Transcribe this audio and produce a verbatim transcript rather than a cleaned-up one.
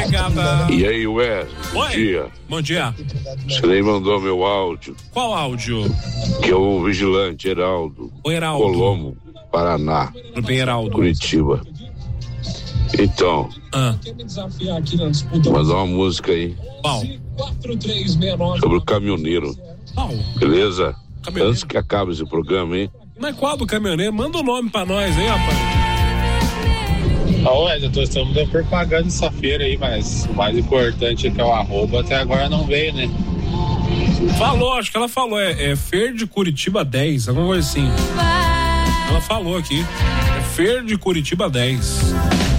Obrigada. E aí, Wes? Bom Oi. dia. Bom dia. Você nem mandou meu áudio. Qual áudio? Que é o vigilante Heraldo. O Heraldo. Colombo, Paraná. Tudo bem, Heraldo? Curitiba. Então, Ah. mandar uma música aí. Qual? Sobre o caminhoneiro. Qual? Beleza? Caminhoneiro. Antes que acabe esse programa, hein? Mas qual do caminhoneiro? Manda o nome pra nós, hein, rapaz? Ó, Wesley, tô estamos dando propaganda dessa feira aí, mas o mais importante é que é o arroba, até agora não veio, né? Falou, acho que ela falou, é, é Fer de Curitiba dez, alguma coisa assim. Ela falou aqui, é Fer de Curitiba dez.